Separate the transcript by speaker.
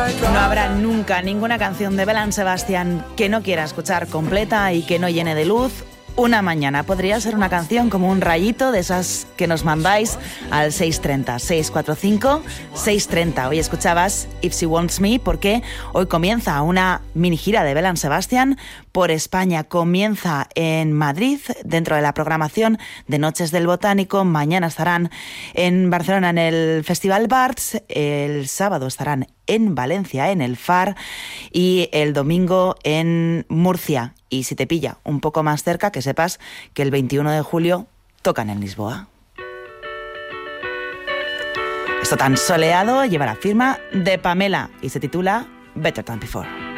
Speaker 1: No habrá nunca ninguna canción de Belén Sebastián que no quiera escuchar completa y que no llene de luz una mañana. Podría ser una canción como un rayito de esas que nos mandáis al 630-645-630. Hoy escuchabas If She Wants Me porque hoy comienza una mini gira de Belén Sebastián por España. Comienza en Madrid dentro de la programación de Noches del Botánico. Mañana estarán en Barcelona en el Festival Barts. El sábado estarán en Valencia en el FAR y el domingo en Murcia. Y si te pilla un poco más cerca, que sepas que el 21 de julio tocan en Lisboa. Esto tan soleado lleva la firma de Pamela y se titula Better Than Before.